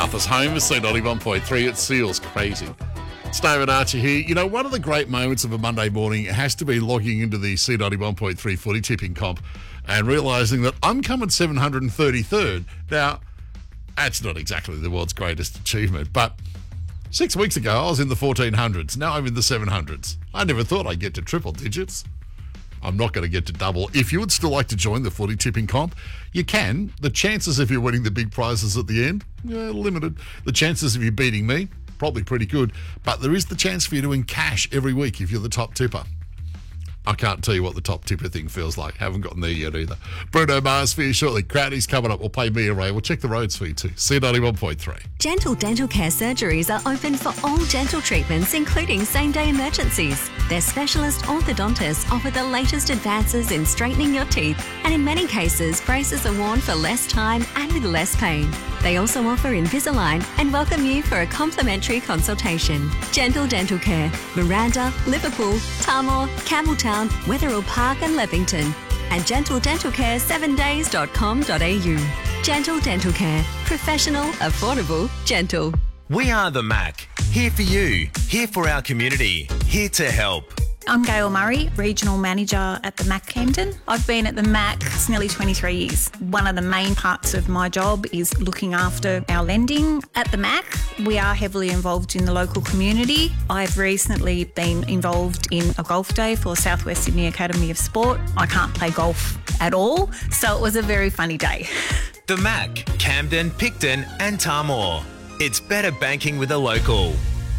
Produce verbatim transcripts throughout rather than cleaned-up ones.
Macarthur's home is C ninety-one point three. It feels crazy. It's David Archer here. You know, one of the great moments of a Monday morning has to be logging into the C ninety-one point three footy tipping comp and realising that I'm coming seven hundred thirty-third. Now, that's not exactly the world's greatest achievement, but six weeks ago I was in the fourteen hundreds. Now I'm in the seven hundreds. I never thought I'd get to triple digits. I'm not going to get to double. If you would still like to join the footy tipping comp, you can. The chances of you winning the big prizes at the end, yeah, limited. The chances of you beating me, probably pretty good. But there is the chance for you to win cash every week if you're the top tipper. I can't tell you what the top tipper thing feels like. Haven't gotten there yet either. Bruno Mars for you shortly. Crowdy's coming up. We'll play Mia Ray. We'll check the roads for you too. C ninety-one point three. Gentle Dental Care surgeries are open for all dental treatments, including same-day emergencies. Their specialist orthodontists offer the latest advances in straightening your teeth, and in many cases, braces are worn for less time and with less pain. They also offer Invisalign and welcome you for a complimentary consultation. Gentle Dental Care, Miranda, Liverpool, Tamworth, Campbelltown, Wetherill Park and Leppington, and gentle dental care seven days dot com dot a u. Gentle Dental Care. Professional, affordable, gentle. We are the Mac. Here for you. Here for our community. Here to help. I'm Gail Murray, Regional Manager at the Mac Camden. I've been at the Mac for nearly twenty-three years. One of the main parts of my job is looking after our lending. At the Mac, we are heavily involved in the local community. I've recently been involved in a golf day for South West Sydney Academy of Sport. I can't play golf at all, so it was a very funny day. The Mac, Camden, Picton and Tamworth. It's better banking with a local.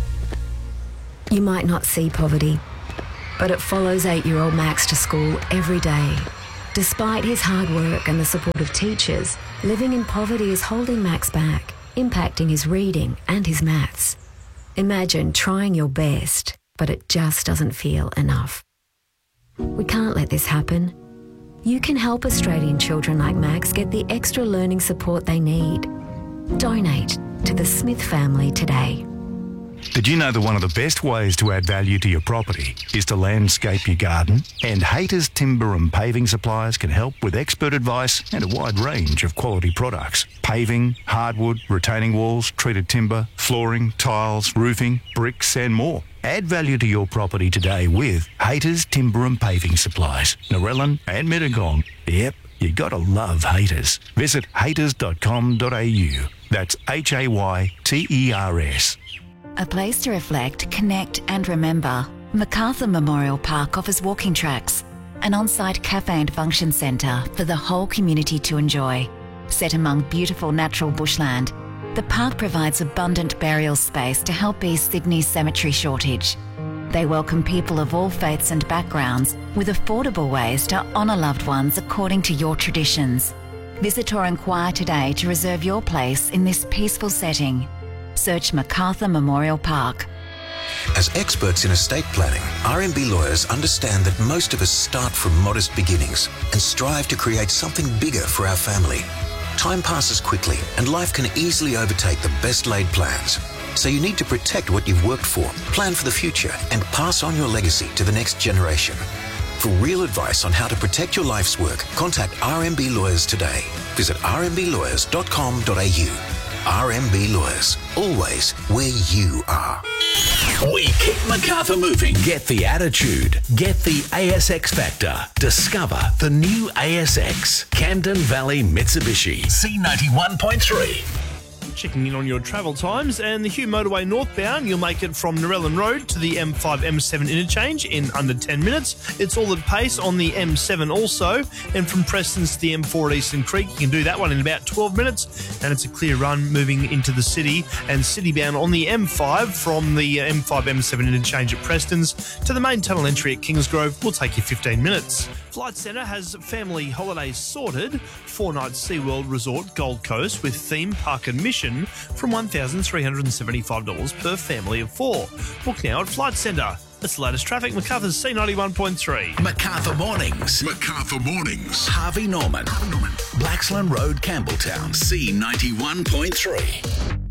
You might not see poverty, but it follows eight-year-old Max to school every day. Despite his hard work and the support of teachers, living in poverty is holding Max back, impacting his reading and his maths. Imagine trying your best, but it just doesn't feel enough. We can't let this happen. You can help Australian children like Max get the extra learning support they need. Donate to the Smith family today. Did you know that one of the best ways to add value to your property is to landscape your garden? And Haters Timber and Paving Suppliers can help with expert advice and a wide range of quality products. Paving, hardwood, retaining walls, treated timber, flooring, tiles, roofing, bricks and more. Add value to your property today with Haters Timber and Paving Supplies, Narellan and Mittagong. Yep, you gotta love Haters. Visit haters dot com dot a u. That's H A Y T E R S. A place to reflect, connect and remember. Macarthur Memorial Park offers walking tracks, an on-site cafe and function centre for the whole community to enjoy. Set among beautiful natural bushland, the park provides abundant burial space to help ease Sydney's cemetery shortage. They welcome people of all faiths and backgrounds with affordable ways to honour loved ones according to your traditions. Visit or inquire today to reserve your place in this peaceful setting. Search Macarthur Memorial Park. As experts in estate planning, R M B lawyers understand that most of us start from modest beginnings and strive to create something bigger for our family. Time passes quickly and life can easily overtake the best laid plans. So you need to protect what you've worked for, plan for the future and pass on your legacy to the next generation. For real advice on how to protect your life's work, contact R M B Lawyers today. Visit r m b lawyers dot com dot a u. R M B Lawyers, always where you are. We keep Macarthur moving. Get the attitude. Get the A S X factor. Discover the new A S X. Camden Valley Mitsubishi. C ninety-one point three. Checking in on your travel times, and the Hugh Motorway northbound, you'll make it from Narellan Road to the M five M seven interchange in under ten minutes. It's all at pace on the M seven also, and from Prestons to the M four at Eastern Creek, you can do that one in about twelve minutes, and it's a clear run moving into the city and citybound on the M five from the M five M seven interchange at Prestons to the main tunnel entry at Kingsgrove will take you fifteen minutes. Flight Centre has family holidays sorted. Four nights SeaWorld Resort Gold Coast with theme park admission from one thousand three hundred seventy-five dollars per family of four. Book now at Flight Centre. That's the latest traffic. Macarthur's C ninety-one point three. Macarthur Mornings. Macarthur Mornings. Harvey Norman. Harvey Norman. Blaxland Road, Campbelltown. C ninety-one point three.